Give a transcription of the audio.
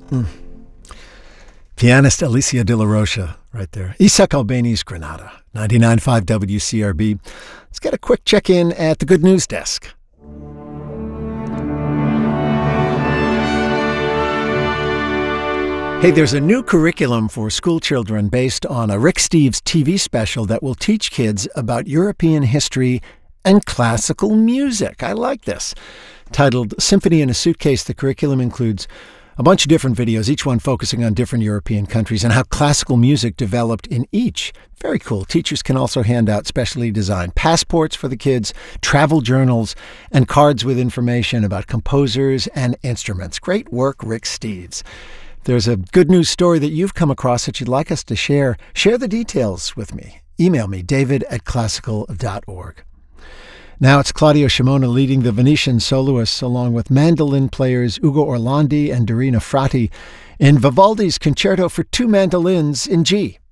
Pianist Alicia De La Rocha right there. Isaac Albeni's Granada, 99.5 WCRB. Let's get a quick check-in at the Good News Desk. Hey, there's a new curriculum for school children based on a Rick Steves TV special that will teach kids about European history and classical music. I like this. Titled Symphony in a Suitcase, the curriculum includes a bunch of different videos, each one focusing on different European countries and how classical music developed in each. Very cool. Teachers can also hand out specially designed passports for the kids, travel journals, and cards with information about composers and instruments. Great work, Rick Steves. There's a good news story that you've come across that you'd like us to share. Share the details with me. Email me, david@classical.org. Now it's Claudio Scimona leading the Venetian soloists along with mandolin players Ugo Orlandi and Dorina Frati in Vivaldi's Concerto for Two Mandolins in G.